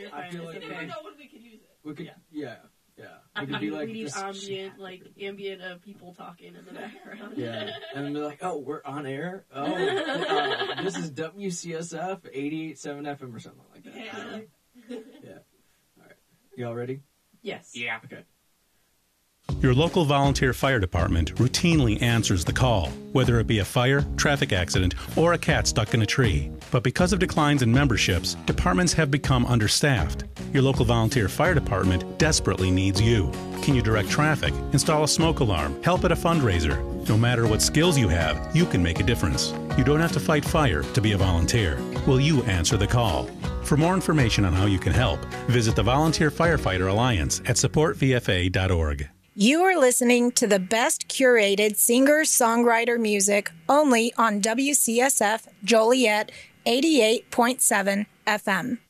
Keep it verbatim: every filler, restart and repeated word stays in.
I feel like if we, we know when we could use it. we could, Yeah. yeah, yeah. I We mean, could be like, we need this- ambient, like ambient of people talking in the background. yeah, and they're like, oh, we're on air. Oh, uh, this is W C S F eighty-eight point seven F M or something like that. Yeah. Yeah. All right. Y'all ready? Yes. Yeah. Okay. Your local volunteer fire department routinely answers the call, whether it be a fire, traffic accident, or a cat stuck in a tree. But because of declines in memberships, departments have become understaffed. Your local volunteer fire department desperately needs you. Can you direct traffic, install a smoke alarm, help at a fundraiser? No matter what skills you have, you can make a difference. You don't have to fight fire to be a volunteer. Will you answer the call? For more information on how you can help, visit the Volunteer Firefighter Alliance at support v f a dot org. You are listening to the best curated singer-songwriter music only on W C S F Joliet eighty-eight point seven F M.